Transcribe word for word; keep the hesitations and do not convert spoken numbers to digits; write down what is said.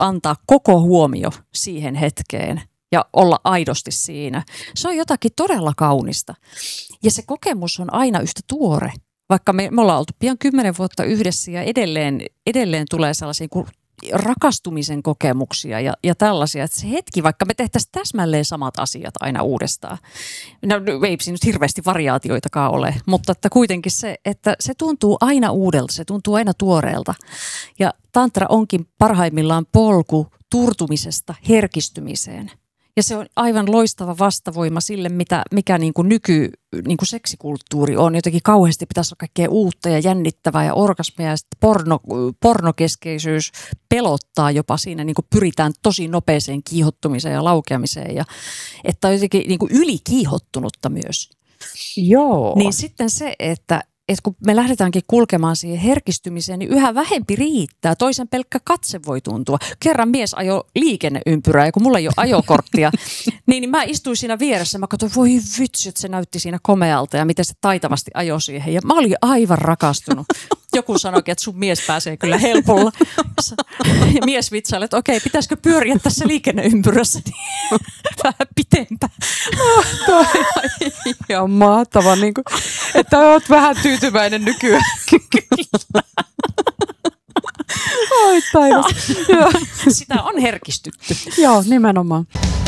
antaa koko huomio siihen hetkeen ja olla aidosti siinä. Se on jotakin todella kaunista. Ja se kokemus on aina yhtä tuore. Vaikka me, me ollaan oltu pian kymmenen vuotta yhdessä ja edelleen, edelleen tulee sellaisia rakastumisen kokemuksia ja, ja tällaisia. Että se hetki, vaikka me tehtäisiin täsmälleen samat asiat aina uudestaan. No, ei siinä nyt hirveästi variaatioitakaan ole, mutta että kuitenkin se, että se tuntuu aina uudelta, se tuntuu aina tuoreelta. Ja tantra onkin parhaimmillaan polku turtumisesta herkistymiseen. Ja se on aivan loistava vastavoima sille, mitä, mikä niin kuin nyky niin kuin seksikulttuuri on. Jotenkin kauheasti pitäisi olla kaikkea uutta ja jännittävää ja orgasmia ja porno, pornokeskeisyys pelottaa jopa siinä. Niin kuin pyritään tosi nopeeseen kiihottumiseen ja laukeamiseen. Ja, että on jotenkin niin kuin ylikiihottunutta myös. Joo. Niin sitten se, että että kun me lähdetäänkin kulkemaan siihen herkistymiseen, niin yhä vähempi riittää. Toisen pelkkä katse voi tuntua. Kerran mies ajoi liikenneympyrää, ja kun mulla ei ole ajokorttia, niin, niin mä istuin siinä vieressä. Mä katsoin, voi vitsi, että se näytti siinä komealta ja miten se taitavasti ajoi siihen. Ja mä olin aivan rakastunut. Joku sanoikin, että sun mies pääsee kyllä helpolla. Ja mies vitsaili, että okei, pitäisikö pyöriä tässä liikenneympyrässä niin vähän pitempään. No, toi on ihan mahtava, niin kuin, että oot vähän tyytyväinen nykyään. Kyllä. Oi taivas. Sitä on herkistytty. Joo, nimenomaan.